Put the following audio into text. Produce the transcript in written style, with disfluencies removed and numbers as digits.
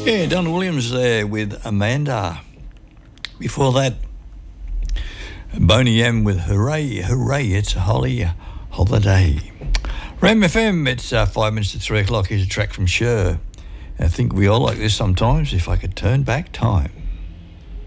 Yeah, Don Williams there with Amanda. Before that, Boney M with Hooray, Hooray, it's a holly holiday. Ram FM, it's 5 minutes to 3 o'clock. Here's a track from Cher. I think we all like this sometimes, If I Could Turn Back Time.